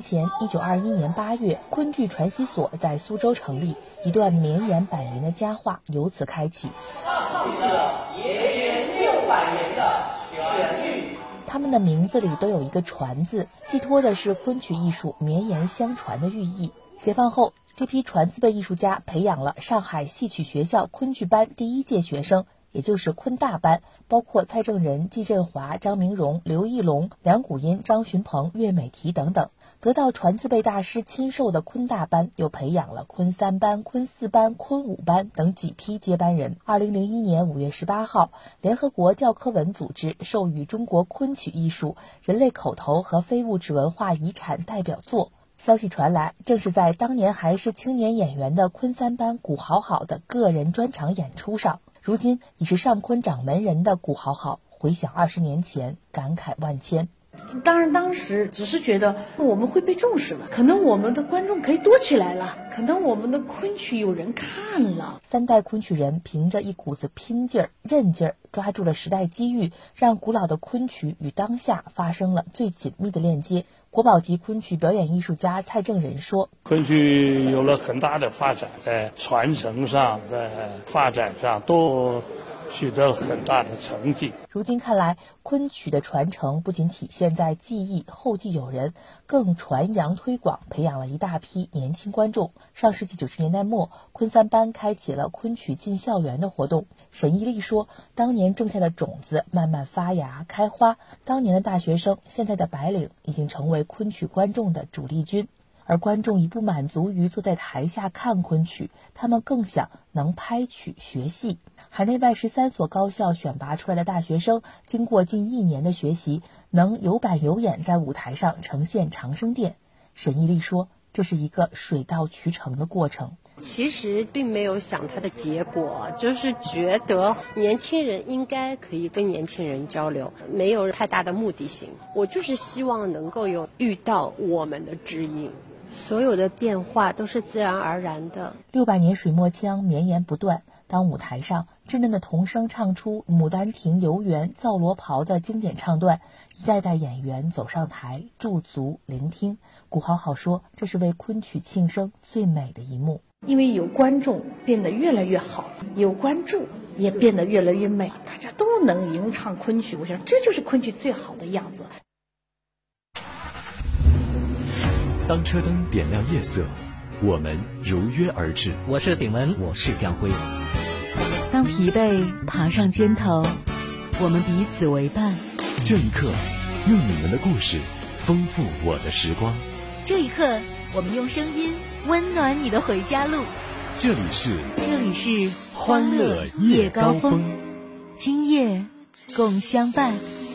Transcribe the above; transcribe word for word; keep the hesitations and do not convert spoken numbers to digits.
前，一九二一年八月，昆剧传习所在苏州成立，一段绵延百年的佳话由此开启。 唱起了延延六百年的旋律。 他们的名字里都有一个传字，寄托的是昆曲艺术绵延相传的寓意。解放后，这批传字辈艺术家培养了上海戏曲学校昆剧班第一届学生，也就是昆大班，包括蔡正仁、季振华、张明荣、刘义龙、梁谷音、张寻鹏、岳美缇等等。得到传字辈大师亲授的昆大班又培养了昆三班、昆四班、昆五班等几批接班人。二零零一年五月十八号，联合国教科文组织授予中国昆曲艺术人类口头和非物质文化遗产代表作。消息传来，正是在当年还是青年演员的昆三班古好好的个人专场演出上，如今已是上昆掌门人的古好好回想二十年前，感慨万千。 当然当时只是觉得我们会被重视了，可能我们的观众可以多起来了，可能我们的昆曲有人看了。 三代昆曲人凭着一股子拼劲儿、韧劲儿，抓住了时代机遇，让古老的昆曲与当下发生了最紧密的链接。国宝级昆曲表演艺术家蔡正仁说， 昆曲有了很大的发展，在传承上，在发展上都取得了很大的成绩。 如今看来，昆曲的传承不仅体现在技艺后继有人，更传扬推广，培养了一大批年轻观众。上世纪九十年代末，昆三班开启了昆曲进校园的活动。沈一丽说，当年种下的种子慢慢发芽开花，当年的大学生，现在的白领已经成为昆曲观众的主力军。而观众已不满足于坐在台下看昆曲，他们更想能拍曲学戏。海内外十三所高校选拔出来的大学生，经过近一年的学习，能有板有眼在舞台上呈现长生殿。沈一丽说，这是一个水到渠成的过程。 其实并没有想它的结果，就是觉得年轻人应该可以跟年轻人交流，没有太大的目的性。我就是希望能够有遇到我们的知音，所有的变化都是自然而然的。 六百年水墨腔绵延不断，当舞台上稚嫩的童声唱出《牡丹亭》游园皂罗袍的经典唱段，一代代演员走上台驻足聆听。古好好说，这是为昆曲庆生最美的一幕。 因为有观众变得越来越好，有关注也变得越来越美，大家都能吟唱昆曲，我想这就是昆曲最好的样子。 当车灯点亮夜色，我们如约而至。 我是鼎文， 我是江辉。 当疲惫爬上肩头，我们彼此为伴。 这一刻，用你们的故事丰富我的时光。 这一刻，我们用声音温暖你的回家路。 这里是这里是欢乐夜高峰， 今夜共相伴。